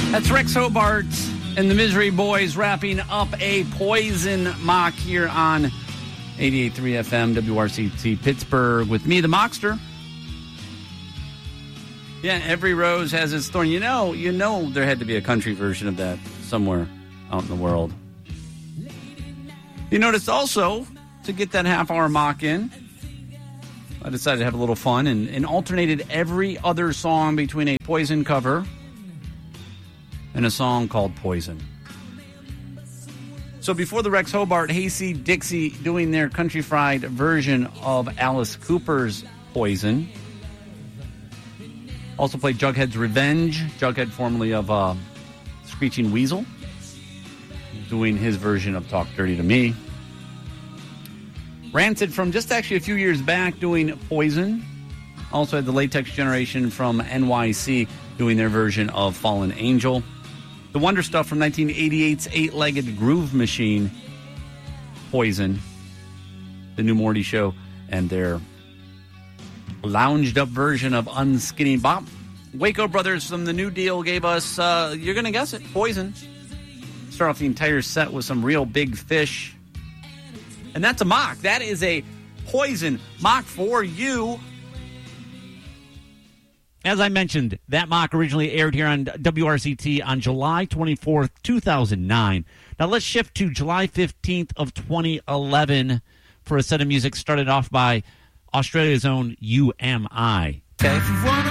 That's Rex Hobart and the Misery Boys wrapping up a Poison mock here on 88.3 FM WRCT Pittsburgh with me, the Mockster. Yeah, every rose has its thorn. You know there had to be a country version of that somewhere out in the world. You noticed also, to get that half-hour mock in, I decided to have a little fun and alternated every other song between a Poison cover and a song called Poison. So before the Rex Hobart, Hasty Dixie doing their country fried version of Alice Cooper's Poison. Also played Jughead's Revenge, Jughead formerly of Screeching Weasel, doing his version of Talk Dirty to Me. Rancid from just actually a few years back doing Poison. Also had the Latex Generation from NYC doing their version of Fallen Angel. The Wonder Stuff from 1988's Eight-Legged Groove Machine, Poison. The New Morty Show and their lounged-up version of Unskinny Bop. Waco Brothers from the New Deal gave us, you're going to guess it, Poison. Start off the entire set with some Real Big Fish. And that's a mock. That is a Poison mock for you. As I mentioned, that mock originally aired here on WRCT on July 24th, 2009. Now let's shift to July 15th of 2011 for a set of music started off by Australia's own UMI. Okay.